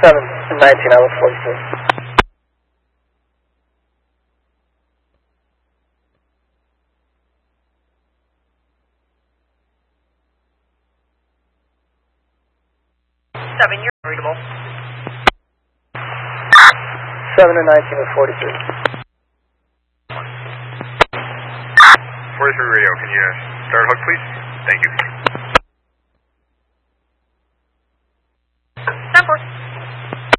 7 and 19, I was 43. You're readable. 7 and 19 with 43. 43 radio, can you start hook, please? Thank you.